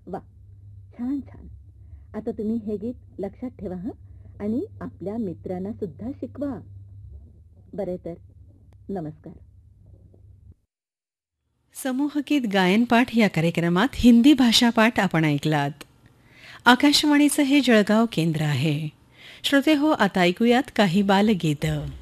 वा, छान छान. आता तुम्ही हे गीत लक्षात ठेवा हं, आणि आपल्या मित्रांना सुद्धा शिकवा. बरे तर, नमस्कार. समूहगीत गायनपाठ या कार्यक्रमात हिंदी भाषा पाठ आपण ऐकलात. आकाशवाणीचं हे जळगाव केंद्र आहे. श्रोते हो, आता ऐकूयात काही बालगीतं.